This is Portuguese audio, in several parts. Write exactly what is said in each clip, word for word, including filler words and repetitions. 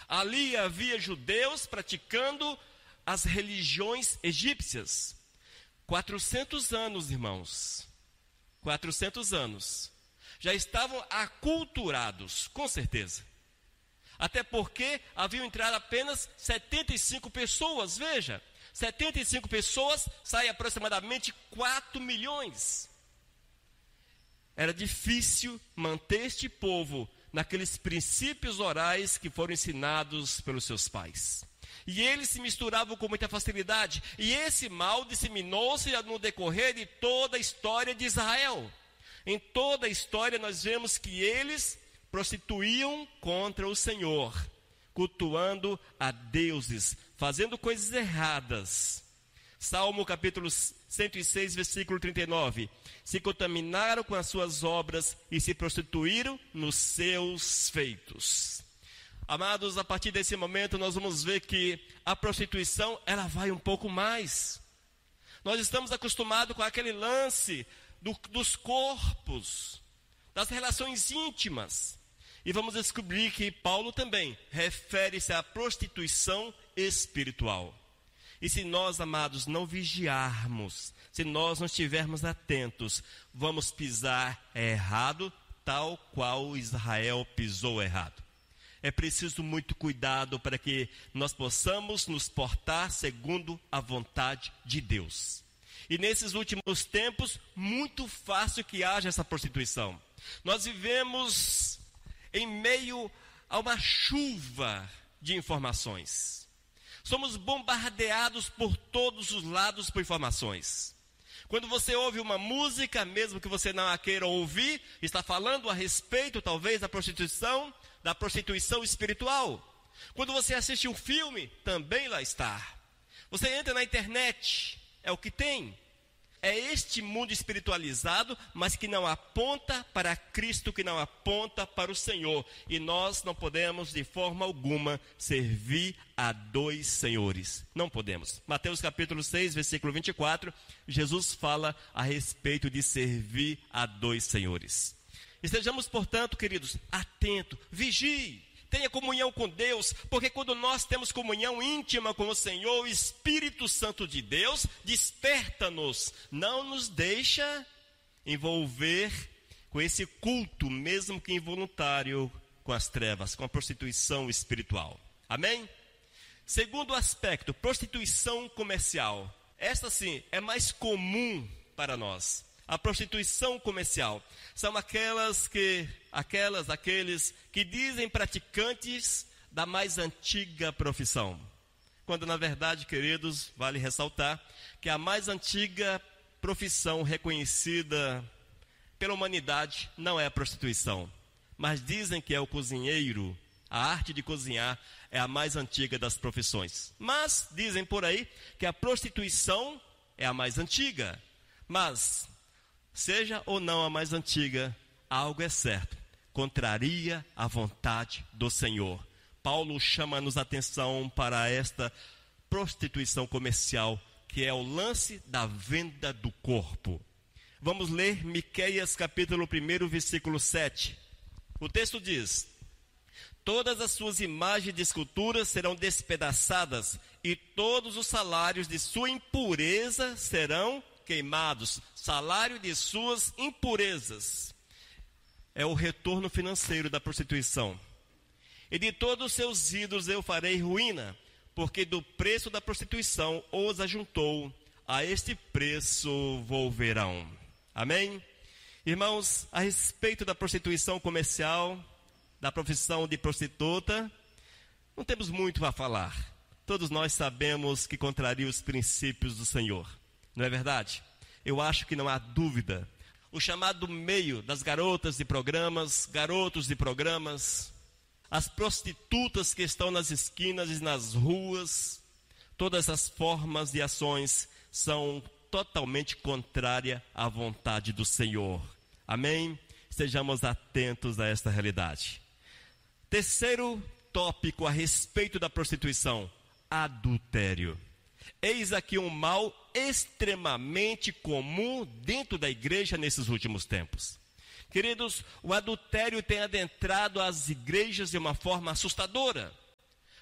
Ali havia judeus praticando as religiões egípcias. quatrocentos anos, irmãos. quatrocentos anos. Já estavam aculturados, com certeza. Até porque haviam entrado apenas setenta e cinco pessoas, veja. setenta e cinco pessoas, sai aproximadamente quatro milhões. Era difícil manter este povo naqueles princípios orais que foram ensinados pelos seus pais. E eles se misturavam com muita facilidade. E esse mal disseminou-se no decorrer de toda a história de Israel. Em toda a história nós vemos que eles prostituíam contra o Senhor, cultuando a deuses, fazendo coisas erradas. Salmo capítulo cento e seis, versículo trinta e nove. Se contaminaram com as suas obras e se prostituíram nos seus feitos. Amados, a partir desse momento nós vamos ver que a prostituição, ela vai um pouco mais. Nós estamos acostumados com aquele lance do, dos corpos, das relações íntimas. E vamos descobrir que Paulo também refere-se à prostituição espiritual. E se nós, amados, não vigiarmos, se nós não estivermos atentos, vamos pisar errado, tal qual Israel pisou errado. É preciso muito cuidado para que nós possamos nos portar segundo a vontade de Deus. E nesses últimos tempos, muito fácil que haja essa prostituição. Nós vivemos em meio a uma chuva de informações. Somos bombardeados por todos os lados por informações. Quando você ouve uma música, mesmo que você não a queira ouvir, está falando a respeito, talvez, da prostituição, da prostituição espiritual. Quando você assiste um filme, também lá está. Você entra na internet, é o que tem. É este mundo espiritualizado, mas que não aponta para Cristo, que não aponta para o Senhor. E nós não podemos, de forma alguma, servir a dois senhores. Não podemos. Mateus capítulo seis, versículo vinte e quatro, Jesus fala a respeito de servir a dois senhores. Estejamos, portanto, queridos, atentos, vigie. Tenha comunhão com Deus, porque quando nós temos comunhão íntima com o Senhor, o Espírito Santo de Deus desperta-nos, não nos deixa envolver com esse culto, mesmo que involuntário, com as trevas, com a prostituição espiritual. Amém? Segundo aspecto, prostituição comercial. Esta sim é mais comum para nós. A prostituição comercial são aquelas que, aquelas, aqueles que dizem praticantes da mais antiga profissão. Quando na verdade, queridos, vale ressaltar que a mais antiga profissão reconhecida pela humanidade não é a prostituição. Mas dizem que é o cozinheiro, a arte de cozinhar é a mais antiga das profissões. Mas dizem por aí que a prostituição é a mais antiga. Mas seja ou não a mais antiga, algo é certo, contraria a vontade do Senhor. Paulo chama-nos a atenção para esta prostituição comercial, que é o lance da venda do corpo. Vamos ler Miqueias capítulo um, versículo sete. O texto diz: todas as suas imagens de esculturas serão despedaçadas, e todos os salários de sua impureza serão queimados. Salário de suas impurezas é o retorno financeiro da prostituição. E de todos os seus ídolos eu farei ruína, porque do preço da prostituição os ajuntou, a este preço volverão. Amém? Irmãos, a respeito da prostituição comercial, da profissão de prostituta, não temos muito a falar. Todos nós sabemos que contraria os princípios do Senhor. Não é verdade? Eu acho que não há dúvida. O chamado meio das garotas de programas, garotos de programas, as prostitutas que estão nas esquinas e nas ruas, todas as formas de ações são totalmente contrárias à vontade do Senhor. Amém? Estejamos atentos a esta realidade. Terceiro tópico a respeito da prostituição: adultério. Eis aqui um mal extremamente comum dentro da igreja nesses últimos tempos. Queridos, o adultério tem adentrado as igrejas de uma forma assustadora.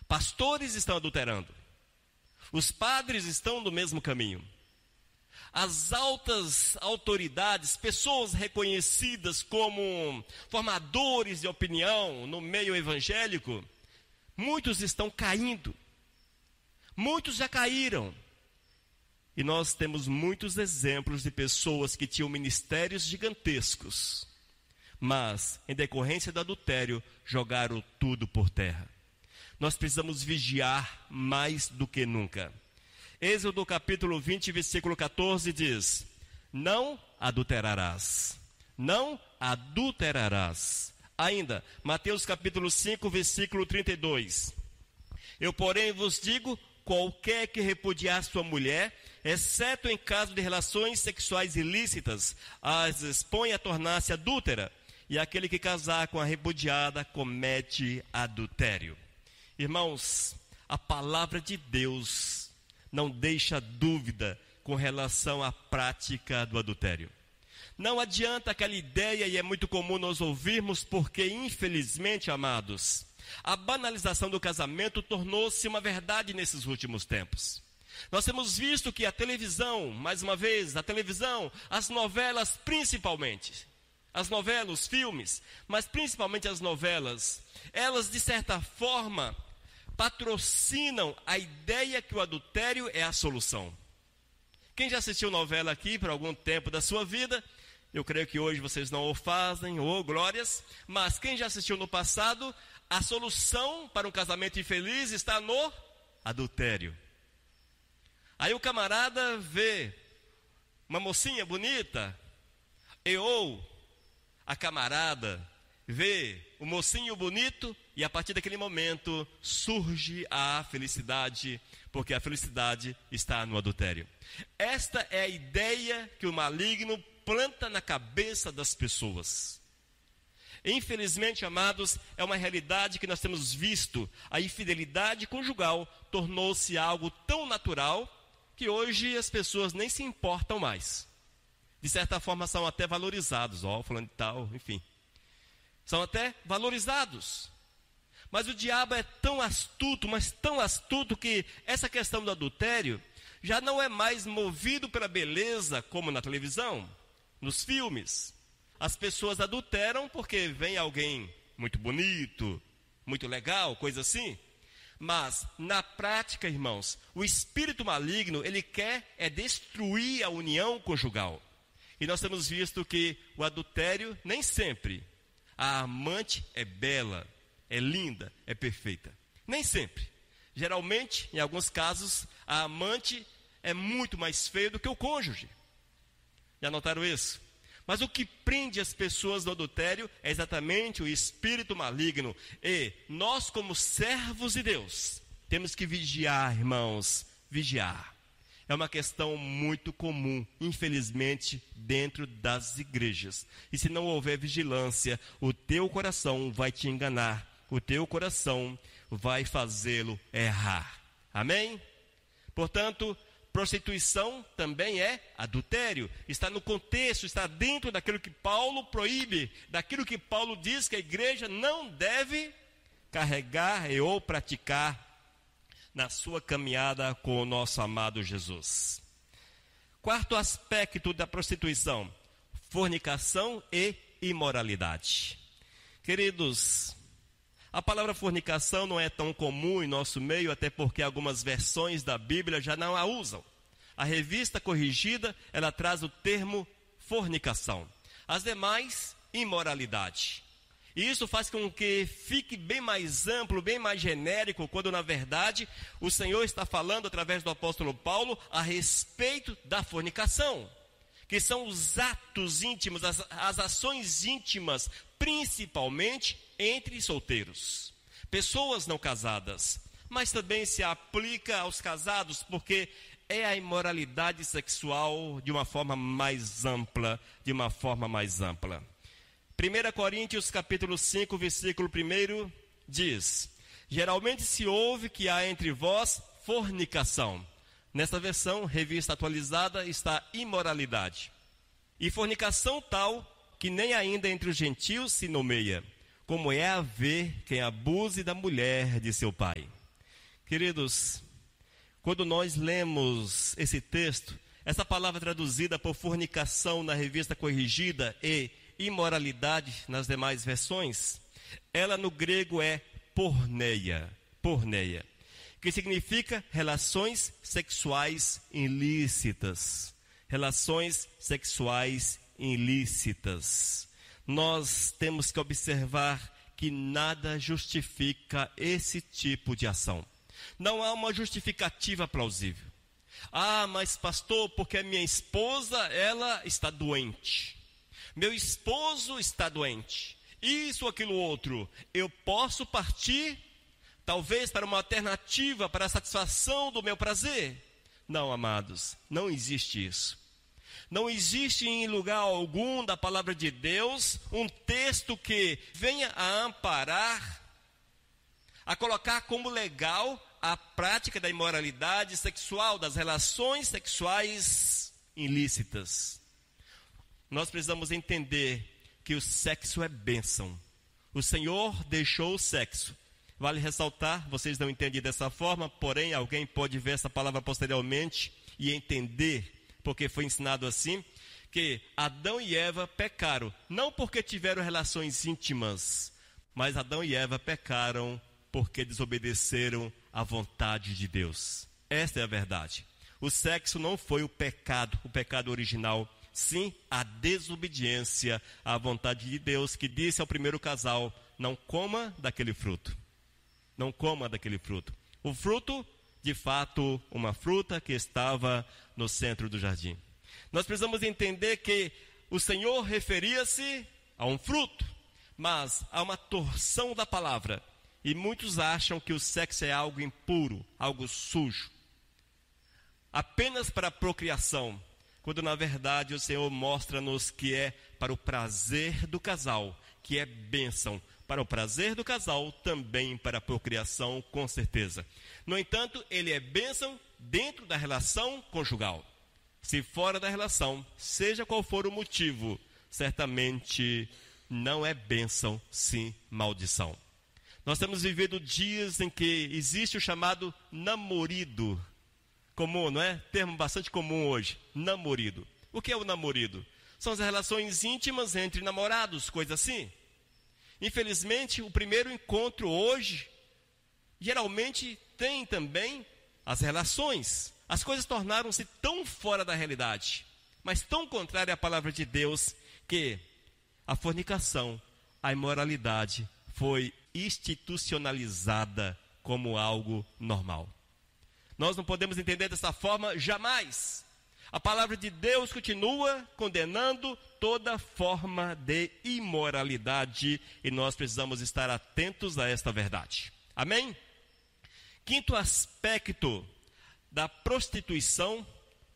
Pastores estão adulterando. Os padres estão no mesmo caminho. As altas autoridades, pessoas reconhecidas como formadores de opinião no meio evangélico, muitos estão caindo. Muitos já caíram. E nós temos muitos exemplos de pessoas que tinham ministérios gigantescos, mas, em decorrência do adultério, jogaram tudo por terra. Nós precisamos vigiar mais do que nunca. Êxodo capítulo vinte, versículo catorze diz: não adulterarás, não adulterarás. Ainda, Mateus capítulo cinco, versículo trinta e dois: eu, porém, vos digo, qualquer que repudiar sua mulher, exceto em caso de relações sexuais ilícitas, as expõe a tornar-se adúltera, e aquele que casar com a repudiada comete adultério. Irmãos, a palavra de Deus não deixa dúvida com relação à prática do adultério. Não adianta aquela ideia, e é muito comum nós ouvirmos, porque infelizmente, amados, a banalização do casamento tornou-se uma verdade nesses últimos tempos. Nós temos visto que a televisão, mais uma vez, a televisão, as novelas principalmente, as novelas, os filmes, mas principalmente as novelas, elas de certa forma patrocinam a ideia que o adultério é a solução. Quem já assistiu novela aqui por algum tempo da sua vida, eu creio que hoje vocês não o fazem, ou glórias, mas quem já assistiu no passado, a solução para um casamento infeliz está no adultério. Aí o camarada vê uma mocinha bonita, e ou a camarada vê o mocinho bonito, e a partir daquele momento surge a felicidade, porque a felicidade está no adultério. Esta é a ideia que o maligno planta na cabeça das pessoas. Infelizmente, amados, é uma realidade que nós temos visto. A infidelidade conjugal tornou-se algo tão natural que hoje as pessoas nem se importam mais. De certa forma são até valorizados, ó, falando de tal, enfim. São até valorizados. Mas o diabo é tão astuto, mas tão astuto, que essa questão do adultério já não é mais movido pela beleza, como na televisão, nos filmes. As pessoas adulteram porque vem alguém muito bonito, muito legal, coisa assim. Mas, na prática, irmãos, o espírito maligno, ele quer é destruir a união conjugal. E nós temos visto que o adultério, nem sempre, a amante é bela, é linda, é perfeita. Nem sempre. Geralmente, em alguns casos, a amante é muito mais feia do que o cônjuge. Já notaram isso? Mas o que prende as pessoas no adultério é exatamente o espírito maligno. E nós, como servos de Deus, temos que vigiar, irmãos, vigiar. É uma questão muito comum, infelizmente, dentro das igrejas. E se não houver vigilância, o teu coração vai te enganar. O teu coração vai fazê-lo errar. Amém? Portanto, prostituição também é adultério. Está no contexto, está dentro daquilo que Paulo proíbe, daquilo que Paulo diz que a igreja não deve carregar e ou praticar na sua caminhada com o nosso amado Jesus. Quarto aspecto da prostituição: fornicação e imoralidade. Queridos, a palavra fornicação não é tão comum em nosso meio, até porque algumas versões da Bíblia já não a usam. A Revista Corrigida, ela traz o termo fornicação. As demais, imoralidade. E isso faz com que fique bem mais amplo, bem mais genérico, quando na verdade o Senhor está falando através do apóstolo Paulo a respeito da fornicação, que são os atos íntimos, as, as ações íntimas, principalmente entre solteiros, pessoas não casadas, mas também se aplica aos casados, porque é a imoralidade sexual de uma forma mais ampla, de uma forma mais ampla. primeira Coríntios capítulo cinco, versículo um diz: geralmente se ouve que há entre vós fornicação. Nessa versão, revista atualizada, está imoralidade. E fornicação tal que nem ainda entre os gentios se nomeia, como é haver quem abuse da mulher de seu pai. Queridos, quando nós lemos esse texto, essa palavra traduzida por fornicação na Revista Corrigida e imoralidade nas demais versões, ela no grego é porneia, porneia, que significa relações sexuais ilícitas. Relações sexuais ilícitas. Nós temos que observar que nada justifica esse tipo de ação. Não há uma justificativa plausível. Ah, mas pastor, porque a minha esposa, ela está doente. Meu esposo está doente. Isso, aquilo, outro. Eu posso partir, talvez, para uma alternativa para a satisfação do meu prazer? Não, amados, não existe isso. Não existe em lugar algum da palavra de Deus um texto que venha a amparar, a colocar como legal a prática da imoralidade sexual, das relações sexuais ilícitas. Nós precisamos entender que o sexo é bênção. O Senhor deixou o sexo. Vale ressaltar, vocês não entendem dessa forma, porém alguém pode ver essa palavra posteriormente e entender, porque foi ensinado assim, que Adão e Eva pecaram, não porque tiveram relações íntimas, mas Adão e Eva pecaram porque desobedeceram à vontade de Deus. Esta é a verdade. O sexo não foi o pecado, o pecado original, sim a desobediência à vontade de Deus, que disse ao primeiro casal, não coma daquele fruto. Não coma daquele fruto. O fruto, de fato, uma fruta que estava no centro do jardim. Nós precisamos entender que o Senhor referia-se a um fruto, mas a uma torção da palavra. E muitos acham que o sexo é algo impuro, algo sujo, apenas para a procriação, quando na verdade o Senhor mostra-nos que é para o prazer do casal, que é bênção. Para o prazer do casal, também para a procriação, com certeza. No entanto, ele é bênção dentro da relação conjugal. Se fora da relação, seja qual for o motivo, certamente não é bênção, sim maldição. Nós temos vivido dias em que existe o chamado namorido. Comum, não é? Termo bastante comum hoje, namorido. O que é o namorido? São as relações íntimas entre namorados, coisa assim. Infelizmente, o primeiro encontro hoje, geralmente tem também as relações. As coisas tornaram-se tão fora da realidade, mas tão contrária à palavra de Deus, que a fornicação, a imoralidade foi institucionalizada como algo normal. Nós não podemos entender dessa forma jamais. A palavra de Deus continua condenando toda forma de imoralidade e nós precisamos estar atentos a esta verdade. Amém? Quinto aspecto da prostituição,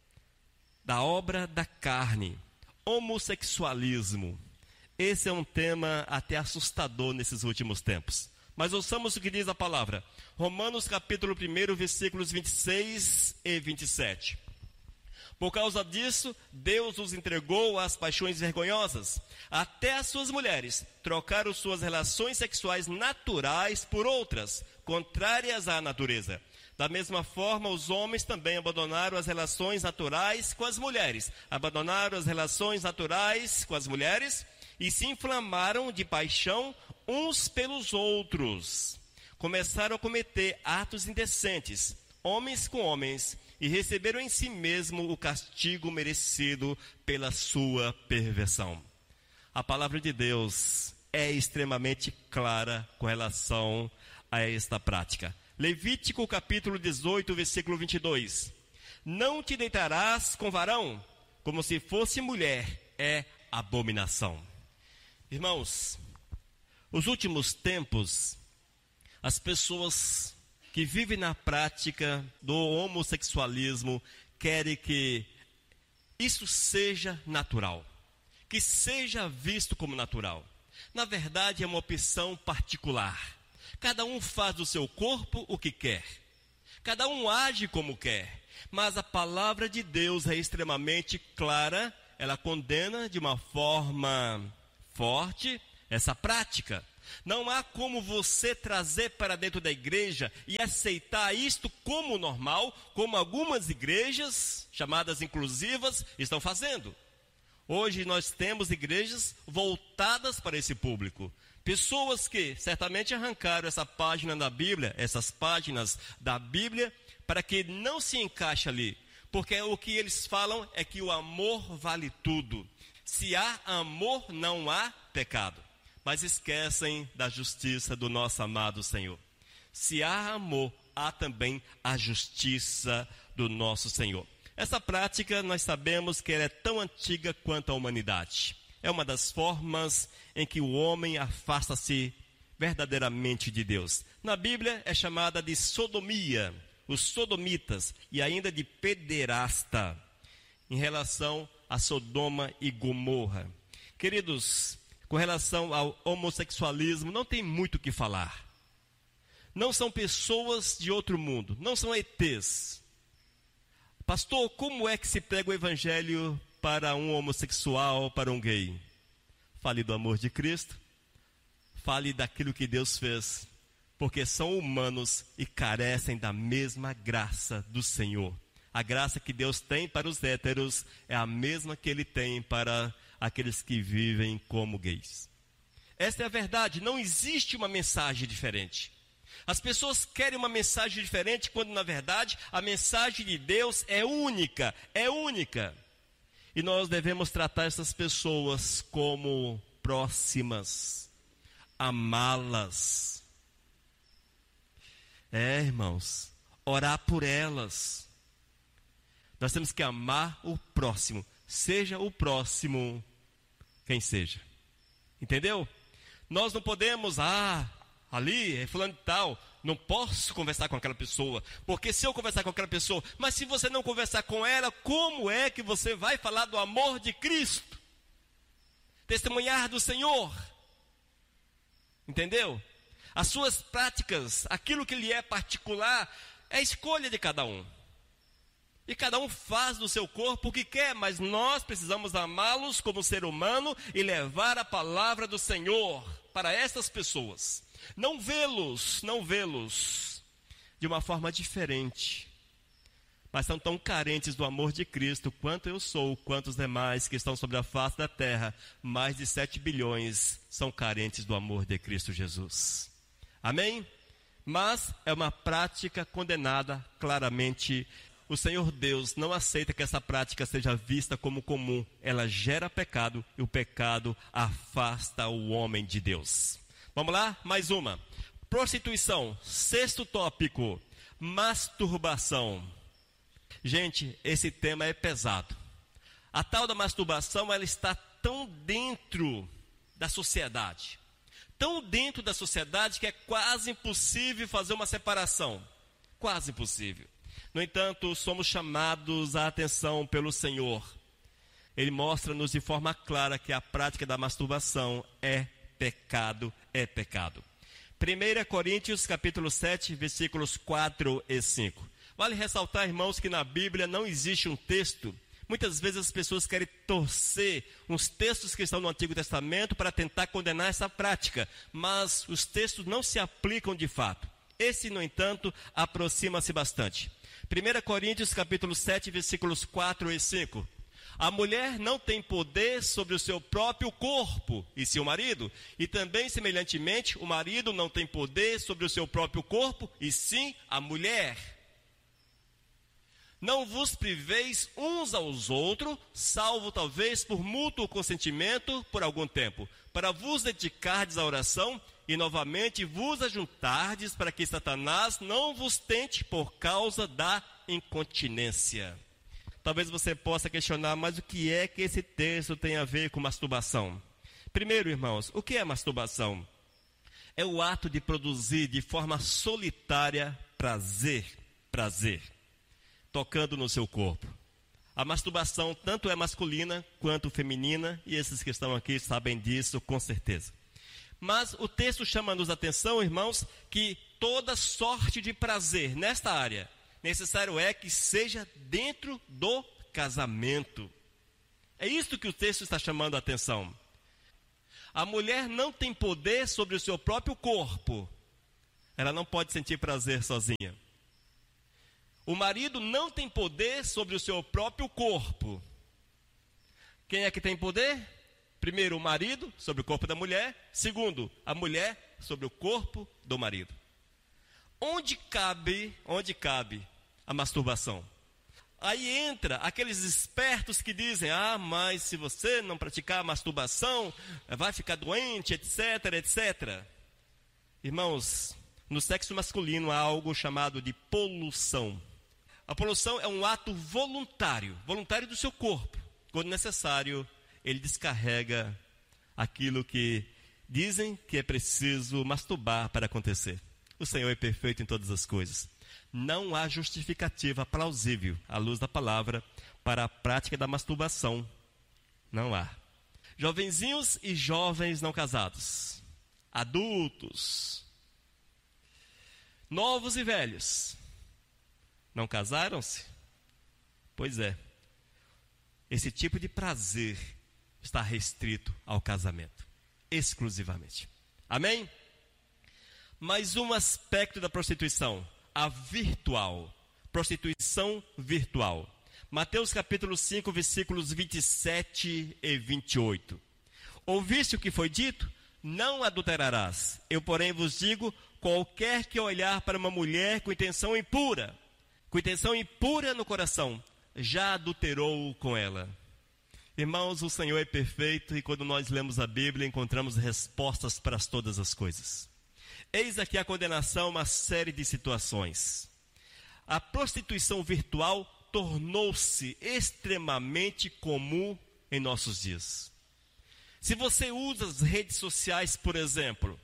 da obra da carne, homossexualismo. Esse é um tema até assustador nesses últimos tempos. Mas ouçamos o que diz a palavra. Romanos capítulo um, versículos vinte e seis e vinte e sete. Por causa disso, Deus os entregou às paixões vergonhosas. Até as suas mulheres trocaram suas relações sexuais naturais por outras, contrárias à natureza. Da mesma forma, os homens também abandonaram as relações naturais com as mulheres. Abandonaram as relações naturais com as mulheres e se inflamaram de paixão uns pelos outros. Começaram a cometer atos indecentes, homens com homens, e receberam em si mesmo o castigo merecido pela sua perversão. A palavra de Deus é extremamente clara com relação a esta prática. Levítico capítulo dezoito, versículo vinte e dois. Não te deitarás com varão, como se fosse mulher, é abominação. Irmãos, os últimos tempos, as pessoas que vivem na prática do homossexualismo querem que isso seja natural, que seja visto como natural. Na verdade, é uma opção particular. Cada um faz do seu corpo o que quer. Cada um age como quer. Mas a palavra de Deus é extremamente clara. Ela condena de uma forma forte essa prática. Não há como você trazer para dentro da igreja e aceitar isto como normal, como algumas igrejas, chamadas inclusivas, estão fazendo. Hoje nós temos igrejas voltadas para esse público. Pessoas que certamente arrancaram essa página da Bíblia, essas páginas da Bíblia, para que não se encaixe ali. Porque o que eles falam é que o amor vale tudo. Se há amor, não há pecado. Mas esquecem da justiça do nosso amado Senhor. Se há amor, há também a justiça do nosso Senhor. Essa prática, nós sabemos que ela é tão antiga quanto a humanidade. É uma das formas em que o homem afasta-se verdadeiramente de Deus. Na Bíblia é chamada de sodomia, os sodomitas, e ainda de pederasta, em relação a Sodoma e Gomorra. Queridos, com relação ao homossexualismo, não tem muito o que falar. Não são pessoas de outro mundo, não são E Tês. Pastor, como é que se prega o evangelho para um homossexual, para um gay? Fale do amor de Cristo, fale daquilo que Deus fez, porque são humanos e carecem da mesma graça do Senhor. A graça que Deus tem para os héteros é a mesma que Ele tem para aqueles que vivem como gays. Esta é a verdade, não existe uma mensagem diferente. As pessoas querem uma mensagem diferente, quando na verdade a mensagem de Deus é única, é única. E nós devemos tratar essas pessoas como próximas, amá-las. É, irmãos, orar por elas. Nós temos que amar o próximo, seja o próximo quem seja. Entendeu? Nós não podemos, ah, ali é fulano de tal, não posso conversar com aquela pessoa, porque se eu conversar com aquela pessoa, mas se você não conversar com ela, como é que você vai falar do amor de Cristo? Testemunhar do Senhor? Entendeu? As suas práticas, aquilo que lhe é particular, é escolha de cada um. E cada um faz do seu corpo o que quer, mas nós precisamos amá-los como ser humano e levar a palavra do Senhor para essas pessoas. Não vê-los, não vê-los de uma forma diferente, mas são tão carentes do amor de Cristo quanto eu sou, quanto os demais que estão sobre a face da terra. Mais de sete bilhões são carentes do amor de Cristo Jesus. Amém? Mas é uma prática condenada claramente. O Senhor Deus não aceita que essa prática seja vista como comum. Ela gera pecado e o pecado afasta o homem de Deus. Vamos lá? Mais uma. Prostituição. Sexto tópico. Masturbação. Gente, esse tema é pesado. A tal da masturbação, ela está tão dentro da sociedade. Tão dentro da sociedade que é quase impossível fazer uma separação. Quase impossível. No entanto, somos chamados à atenção pelo Senhor. Ele mostra-nos de forma clara que a prática da masturbação é pecado, é pecado. primeira Coríntios, capítulo sete, versículos quatro e cinco. Vale ressaltar, irmãos, que na Bíblia não existe um texto. Muitas vezes as pessoas querem torcer uns textos que estão no Antigo Testamento para tentar condenar essa prática, mas os textos não se aplicam de fato. Esse, no entanto, aproxima-se bastante. primeira Coríntios, capítulo sete, versículos quatro e cinco. A mulher não tem poder sobre o seu próprio corpo, e sim o marido. E também, semelhantemente, o marido não tem poder sobre o seu próprio corpo, e sim a mulher. Não vos priveis uns aos outros, salvo talvez por mútuo consentimento por algum tempo, para vos dedicardes à oração e novamente vos ajuntardes, para que Satanás não vos tente por causa da incontinência. Talvez você possa questionar, mas o que é que esse texto tem a ver com masturbação? Primeiro, irmãos, o que é masturbação? É o ato de produzir de forma solitária prazer, prazer, tocando no seu corpo. A masturbação tanto é masculina quanto feminina, e esses que estão aqui sabem disso com certeza. Mas o texto chama-nos a atenção, irmãos, que toda sorte de prazer nesta área, necessário é que seja dentro do casamento. É isto que o texto está chamando a atenção. A mulher não tem poder sobre o seu próprio corpo. Ela não pode sentir prazer sozinha. O marido não tem poder sobre o seu próprio corpo. Quem é que tem poder? Primeiro, o marido sobre o corpo da mulher. Segundo, a mulher sobre o corpo do marido. Onde cabe, onde cabe a masturbação? Aí entra aqueles espertos que dizem, ah, mas se você não praticar a masturbação, vai ficar doente, etc, etcétera. Irmãos, no sexo masculino há algo chamado de poluição. A poluição é um ato voluntário, voluntário do seu corpo. Quando necessário, ele descarrega aquilo que dizem que é preciso masturbar para acontecer. O Senhor é perfeito em todas as coisas. Não há justificativa plausível, à luz da palavra, para a prática da masturbação. Não há. Jovenzinhos e jovens não casados, adultos, novos e velhos, não casaram-se? Pois é. Esse tipo de prazer está restrito ao casamento, exclusivamente. Amém? Mais um aspecto da prostituição, a virtual. Prostituição virtual. Mateus capítulo cinco, versículos vinte e sete e vinte e oito. Ouviste o que foi dito? Não adulterarás. Eu, porém, vos digo, qualquer que olhar para uma mulher com intenção impura, com intenção impura no coração, já adulterou com ela. Irmãos, o Senhor é perfeito e quando nós lemos a Bíblia, encontramos respostas para todas as coisas. Eis aqui a condenação, uma série de situações. A prostituição virtual tornou-se extremamente comum em nossos dias. Se você usa as redes sociais, por exemplo,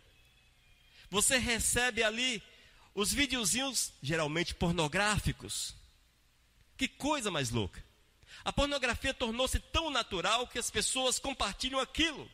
você recebe ali os videozinhos, geralmente pornográficos. Que coisa mais louca. A pornografia tornou-se tão natural que as pessoas compartilham aquilo.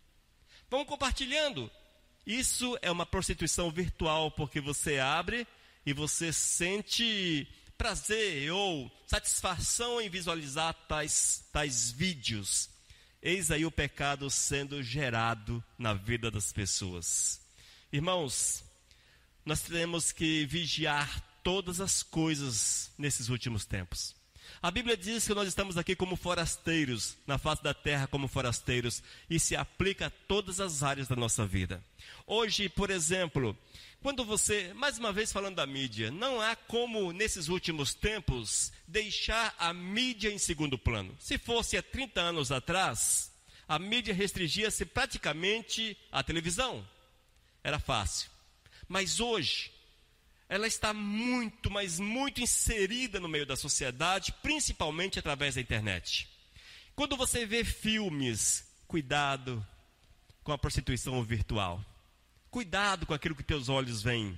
Vão compartilhando. Isso é uma prostituição virtual, porque você abre e você sente prazer ou satisfação em visualizar tais, tais vídeos. Eis aí o pecado sendo gerado na vida das pessoas. Irmãos, nós temos que vigiar todas as coisas nesses últimos tempos. A Bíblia diz que nós estamos aqui como forasteiros, na face da terra como forasteiros, e se aplica a todas as áreas da nossa vida. Hoje, por exemplo, quando você, mais uma vez falando da mídia, não há como, nesses últimos tempos, deixar a mídia em segundo plano. Se fosse há trinta anos atrás, a mídia restringia-se praticamente à televisão. Era fácil. Mas hoje, ela está muito, mas muito inserida no meio da sociedade, principalmente através da internet. Quando você vê filmes, cuidado com a prostituição virtual. Cuidado com aquilo que teus olhos veem.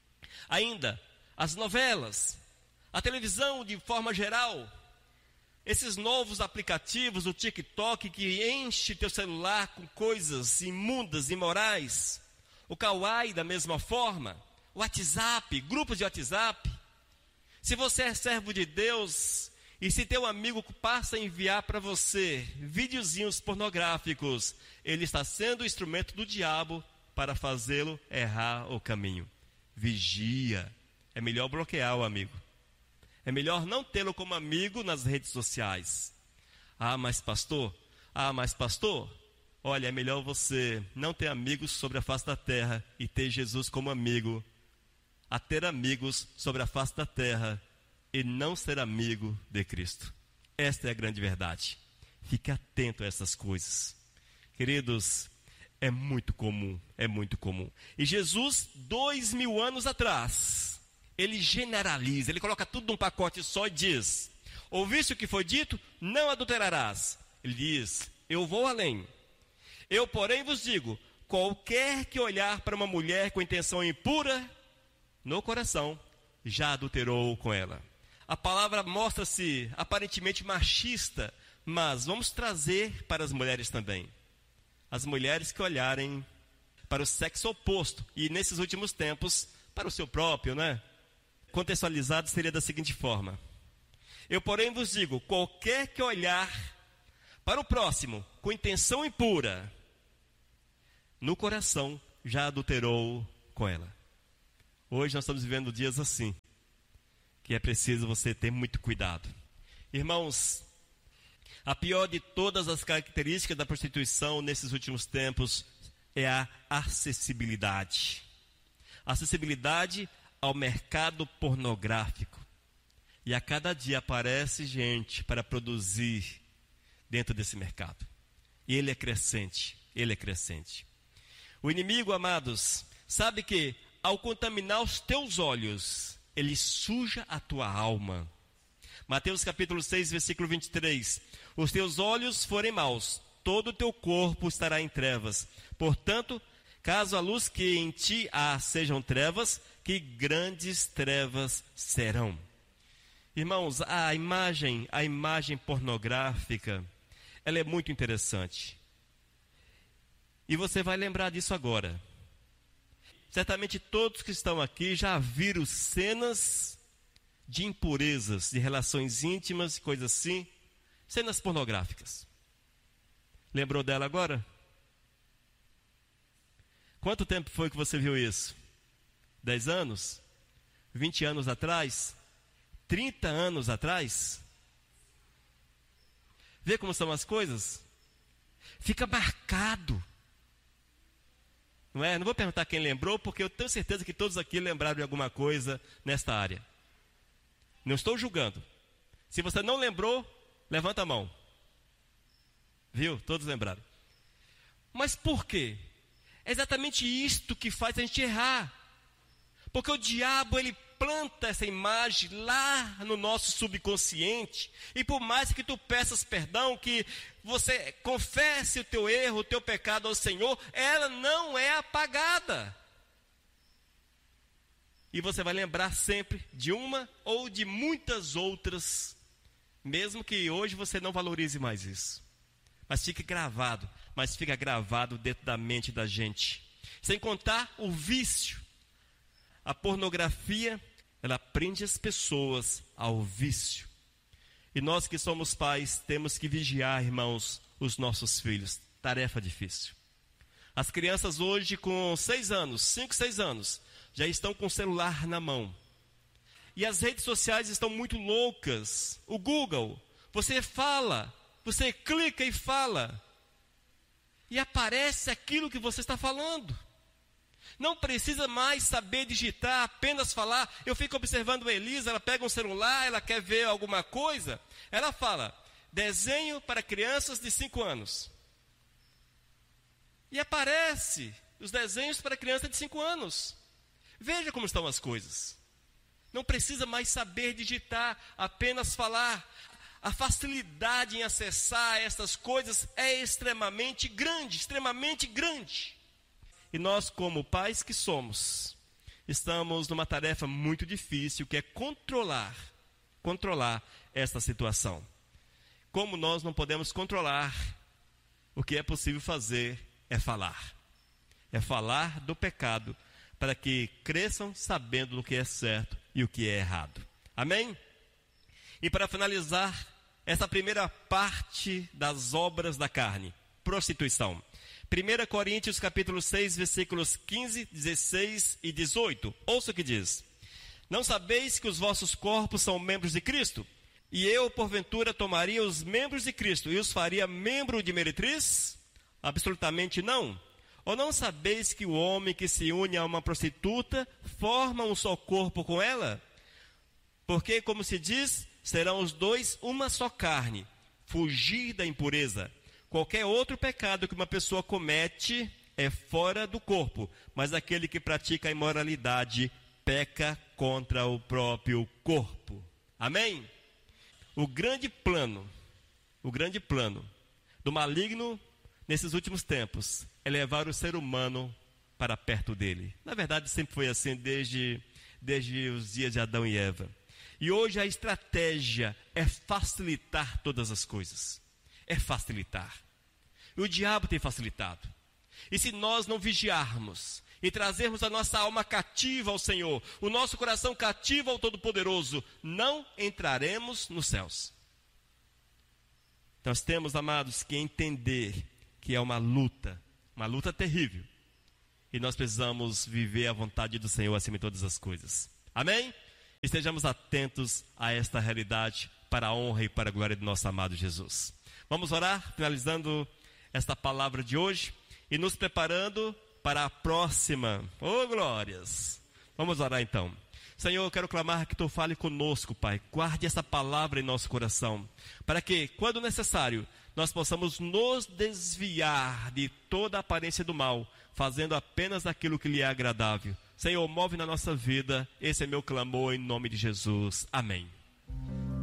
Ainda, as novelas, a televisão de forma geral, esses novos aplicativos, o TikTok que enche teu celular com coisas imundas, imorais, o Kawaii da mesma forma, o WhatsApp, grupos de WhatsApp. Se você é servo de Deus e se teu amigo passa a enviar para você videozinhos pornográficos, ele está sendo o instrumento do diabo para fazê-lo errar o caminho. Vigia. É melhor bloquear o amigo. É melhor não tê-lo como amigo nas redes sociais. Ah, mas pastor, ah, mas pastor, olha, é melhor você não ter amigos sobre a face da terra e ter Jesus como amigo, a ter amigos sobre a face da terra e não ser amigo de Cristo. Esta é a grande verdade. Fique atento a essas coisas. Queridos, é muito comum, é muito comum. E Jesus, dois mil anos atrás, ele generaliza, ele coloca tudo num pacote só e diz: ouviste o que foi dito? Não adulterarás. Ele diz: eu vou além. Eu, porém, vos digo, qualquer que olhar para uma mulher com intenção impura no coração, já adulterou com ela. A palavra mostra-se aparentemente machista, mas vamos trazer para as mulheres também. As mulheres que olharem para o sexo oposto, e nesses últimos tempos, para o seu próprio, né? Contextualizado seria da seguinte forma: eu, porém, vos digo, qualquer que olhar para o próximo com intenção impura, no coração já adulterou com ela. Hoje nós estamos vivendo dias assim, que é preciso você ter muito cuidado. Irmãos, a pior de todas as características da prostituição nesses últimos tempos é a acessibilidade. Acessibilidade ao mercado pornográfico. E a cada dia aparece gente para produzir dentro desse mercado. E ele é crescente, ele é crescente. O inimigo, amados, sabe que ao contaminar os teus olhos, ele suja a tua alma. Mateus capítulo seis, versículo vinte e três. Os teus olhos forem maus, todo o teu corpo estará em trevas. Portanto, caso a luz que em ti há sejam trevas, que grandes trevas serão. Irmãos, a imagem, a imagem pornográfica, ela é muito interessante. E você vai lembrar disso agora. Certamente todos que estão aqui já viram cenas de impurezas, de relações íntimas, coisas assim, cenas pornográficas. Lembrou dela agora? Quanto tempo foi que você viu isso? Dez anos? Vinte anos atrás? Trinta anos atrás? Vê como são as coisas? Fica marcado. Não é? Não vou perguntar quem lembrou, porque eu tenho certeza que todos aqui lembraram de alguma coisa nesta área. Não estou julgando. Se você não lembrou, levanta a mão. Viu? Todos lembraram. Mas por quê? É exatamente isto que faz a gente errar. Porque o diabo, ele planta essa imagem lá no nosso subconsciente. E por mais que tu peças perdão, que você confesse o teu erro, o teu pecado ao Senhor, ela não é apagada. E você vai lembrar sempre de uma ou de muitas outras, mesmo que hoje você não valorize mais isso. Mas fique gravado, mas fica gravado dentro da mente da gente. Sem contar o vício. A pornografia, ela prende as pessoas ao vício. E nós que somos pais, temos que vigiar, irmãos, os nossos filhos. Tarefa difícil. As crianças hoje com seis anos, cinco, seis anos, já estão com o celular na mão. E as redes sociais estão muito loucas. O Google, você fala, você clica e fala. E aparece aquilo que você está falando. Não precisa mais saber digitar, apenas falar. Eu fico observando a Elisa, ela pega um celular, ela quer ver alguma coisa. Ela fala, desenho para crianças de cinco anos. E aparece os desenhos para crianças de cinco anos. Veja como estão as coisas. Não precisa mais saber digitar, apenas falar. A facilidade em acessar essas coisas é extremamente grande, extremamente grande. E nós, como pais que somos, estamos numa tarefa muito difícil, que é controlar, controlar esta situação. Como nós não podemos controlar, o que é possível fazer é falar. É falar do pecado, para que cresçam sabendo do que é certo e o que é errado. Amém? E para finalizar, essa primeira parte das obras da carne, prostituição. primeira Coríntios capítulo seis, versículos quinze, dezesseis e dezoito. Ouça o que diz. Não sabeis que os vossos corpos são membros de Cristo? E eu, porventura, tomaria os membros de Cristo e os faria membro de meretriz? Absolutamente não. Ou não sabeis que o homem que se une a uma prostituta forma um só corpo com ela? Porque, como se diz, serão os dois uma só carne. Fugir da impureza. Qualquer outro pecado que uma pessoa comete é fora do corpo, mas aquele que pratica a imoralidade peca contra o próprio corpo. Amém? O grande plano, o grande plano do maligno nesses últimos tempos é levar o ser humano para perto dele. Na verdade, sempre foi assim desde, desde os dias de Adão e Eva. E hoje a estratégia é facilitar todas as coisas. É facilitar. E o diabo tem facilitado. E se nós não vigiarmos e trazermos a nossa alma cativa ao Senhor, o nosso coração cativo ao Todo-Poderoso, não entraremos nos céus. Nós temos, amados, que entender que é uma luta, uma luta terrível. E nós precisamos viver a vontade do Senhor acima de todas as coisas. Amém? Estejamos atentos a esta realidade para a honra e para a glória do nosso amado Jesus. Vamos orar, finalizando esta palavra de hoje e nos preparando para a próxima. Oh, glórias! Vamos orar então. Senhor, eu quero clamar que Tu fale conosco, Pai. Guarde essa palavra em nosso coração, para que, quando necessário, nós possamos nos desviar de toda a aparência do mal, fazendo apenas aquilo que lhe é agradável. Senhor, move na nossa vida. Esse é meu clamor em nome de Jesus. Amém.